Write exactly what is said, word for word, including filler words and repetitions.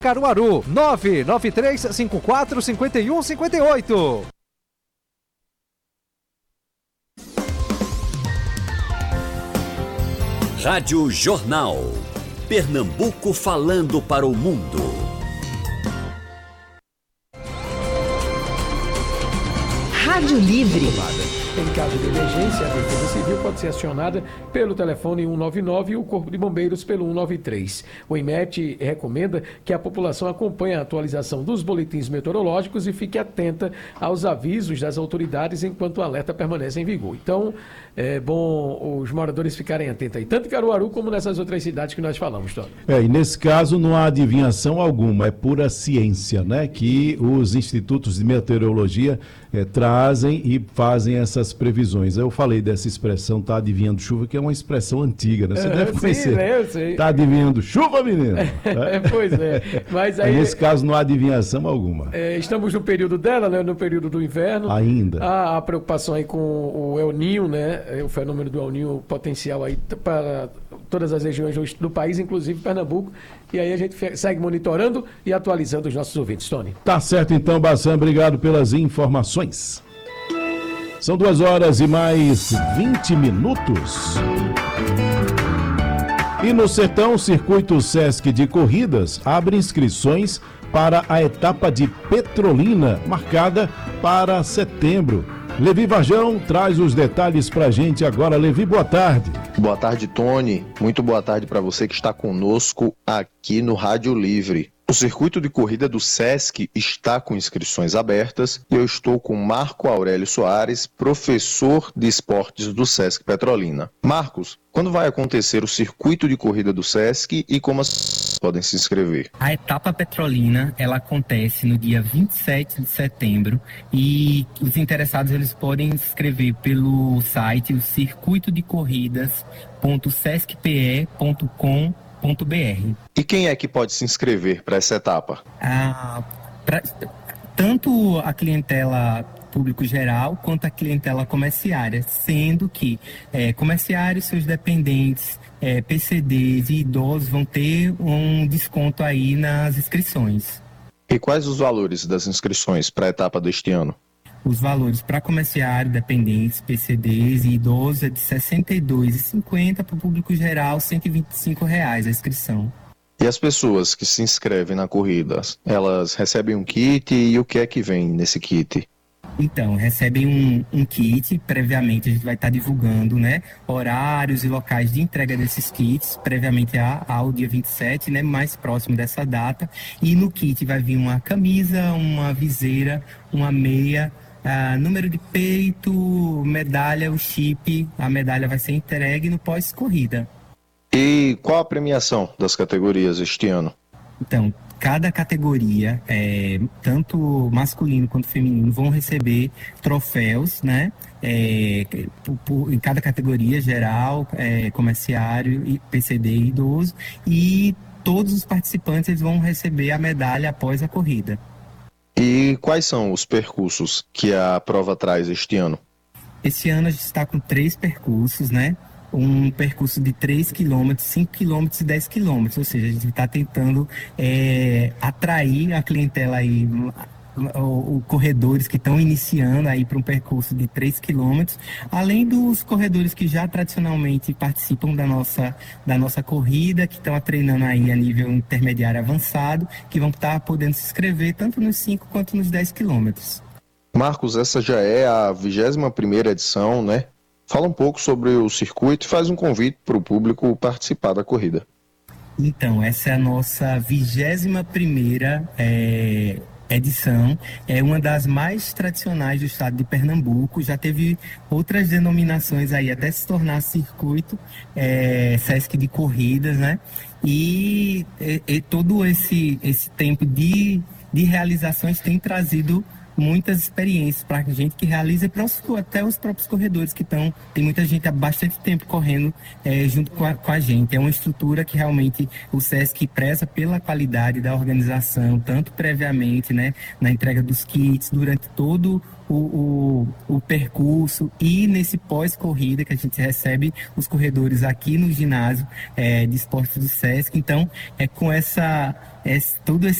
Caruaru, nove nove três cinco quatro cinco um cinco oito. Rádio Jornal. Pernambuco falando para o mundo. Rádio Livre. Em caso de emergência, a Defesa Civil pode ser acionada pelo telefone cento e noventa e nove e o Corpo de Bombeiros pelo cento e noventa e três. O I M E T recomenda que a população acompanhe a atualização dos boletins meteorológicos e fique atenta aos avisos das autoridades enquanto o alerta permanece em vigor. Então, é bom os moradores ficarem atentos aí, tanto em Caruaru como nessas outras cidades que nós falamos, Tony. É, e nesse caso não há adivinhação alguma, é pura ciência, né? Que os institutos de meteorologia é, trazem e fazem essas previsões. Eu falei dessa expressão, tá adivinhando chuva, que é uma expressão antiga, né? Você é, deve conhecer. Sim, né? Eu sei. Tá adivinhando chuva, menino? É, pois é. Mas aí, nesse caso não há adivinhação alguma. É, estamos no período dela, né? No período do inverno. Ainda. Há a preocupação aí com o El Niño, né? O fenômeno do El Niño potencial aí para todas as regiões do país, inclusive Pernambuco. E aí a gente segue monitorando e atualizando os nossos ouvintes, Tony. Tá certo então, Bassan. Obrigado pelas informações. São duas horas e mais vinte minutos. E no Sertão, o Circuito Sesc de Corridas abre inscrições para a etapa de Petrolina, marcada para setembro. Levi Varjão traz os detalhes pra gente agora. Levi, boa tarde. Boa tarde, Tony. Muito boa tarde para você que está conosco aqui no Rádio Livre. O circuito de corrida do Sesc está com inscrições abertas e eu estou com Marco Aurélio Soares, professor de esportes do Sesc Petrolina. Marcos, quando vai acontecer o circuito de corrida do Sesc e como as pessoas podem se inscrever? A etapa Petrolina, ela acontece no dia vinte e sete de setembro e os interessados eles podem se inscrever pelo site circuito de corridas ponto sesc p e ponto com ponto b r. E quem é que pode se inscrever para essa etapa? Ah, pra, tanto a clientela público geral quanto a clientela comerciária, sendo que é, comerciários, seus dependentes, é, P C Ds e idosos vão ter um desconto aí nas inscrições. E quais os valores das inscrições para a etapa deste ano? Os valores para comerciário, dependentes, P C Ds e idosos é de sessenta e dois reais e cinquenta centavos, para o público geral cento e vinte e cinco reais a inscrição. E as pessoas que se inscrevem na corrida, elas recebem um kit e o que é que vem nesse kit? Então, recebem um, um kit, previamente a gente vai estar divulgando, né, horários e locais de entrega desses kits, previamente ao dia vinte e sete, né, mais próximo dessa data, e no kit vai vir uma camisa, uma viseira, uma meia, Uh, número de peito, medalha, o chip, a medalha vai ser entregue no pós-corrida. E qual a premiação das categorias este ano? Então, cada categoria, é, tanto masculino quanto feminino, vão receber troféus, né? É, por, por, em cada categoria, geral, é, comerciário, P C D e idoso, e todos os participantes eles vão receber a medalha após a corrida. E quais são os percursos que a prova traz este ano? Esse ano a gente está com três percursos, né? Um percurso de três quilômetros, cinco quilômetros e dez quilômetros, ou seja, a gente está tentando é, atrair a clientela aí, os corredores que estão iniciando aí para um percurso de três quilômetros, além dos corredores que já tradicionalmente participam da nossa, da nossa corrida, que estão treinando aí a nível intermediário avançado, que vão estar podendo se inscrever tanto nos cinco quanto nos dez quilômetros. Marcos, essa já é a vigésima primeira edição, né? Fala um pouco sobre o circuito e faz um convite para o público participar da corrida. Então, essa é a nossa vigésima primeira é... edição, é uma das mais tradicionais do estado de Pernambuco, já teve outras denominações aí até se tornar circuito, é, Sesc de corridas, né? E, e, e todo esse, esse tempo de, de realizações tem trazido muitas experiências para a gente que realiza e para os, até os próprios corredores que estão, tem muita gente há bastante tempo correndo é, junto com a, com a gente. É uma estrutura que realmente o SESC preza pela qualidade da organização, tanto previamente, né, na entrega dos kits, durante todo o, o, o percurso e nesse pós-corrida que a gente recebe os corredores aqui no ginásio é, de esportes do SESC. Então, é com essa, é, todo esse